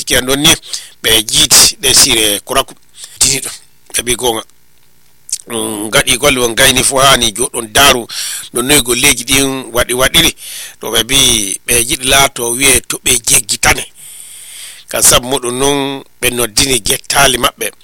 sikki an ɗon ni ɓe jiiti desire kuraku dini ɗo ɓe gonga gaɗi golle won gayni fo hani joɗɗon daru no noyi golleji ɗin waɗiri to ɓe bi ɓe jiɗi laato wiye to ɓe jeggitane kan sabu muɗum non ɓe noddini gettali maɓɓe